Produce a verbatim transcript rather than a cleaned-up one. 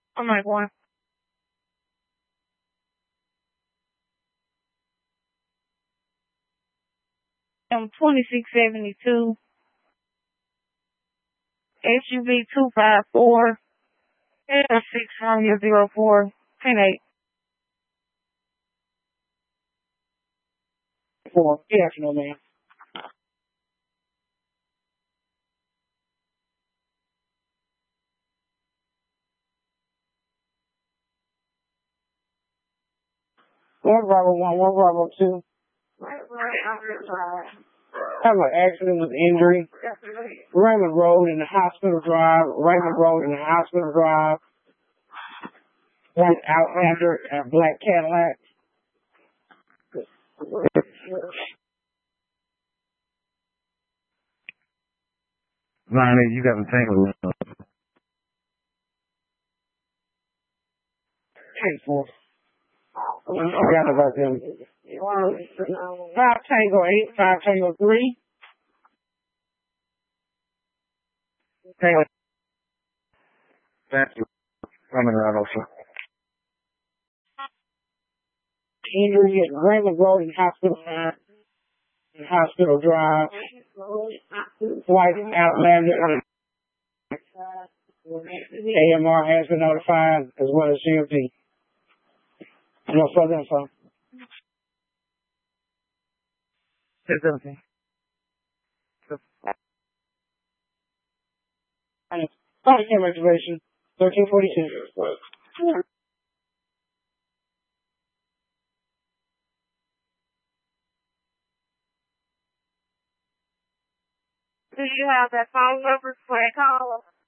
I'm like one. I'm twenty-six seventy-two. S U V two five four. L six Romeo zero four. ten eight. Four. Yes, no man. One Bravo one, one Bravo two. Right, right, have an accident with injury. Raymond Road in the hospital drive. Raymond Road in the hospital drive. One Outlander and a black Cadillac. Nine eight, you got the tangle. Ten four. I forgot about them. Five Tango eight, five Tango three. Tango. Thank you. Coming around also. Injury at Raymond Road in Hospital Drive. In Hospital Drive. White Outlander. A M R has been notified as well as C M P. No further info. It's okay. Sorry, camera reservation. thirteen forty-two. Do you have that phone number for a call?